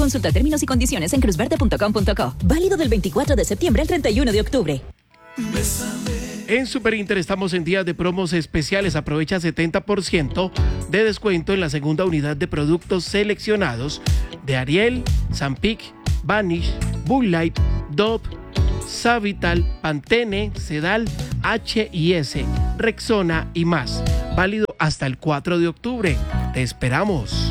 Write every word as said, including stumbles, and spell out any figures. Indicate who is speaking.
Speaker 1: Consulta términos y condiciones en cruzverde punto com punto co. Válido del veinticuatro de septiembre al treinta y uno de octubre.
Speaker 2: En Super Inter estamos en días de promos especiales. Aprovecha setenta por ciento de descuento en la segunda unidad de productos seleccionados de Ariel, Zampic, Vanish, Bud Light, Dove, Savital, Pantene, Sedal, H y S, Rexona y más. Válido hasta el cuatro de octubre. Te esperamos.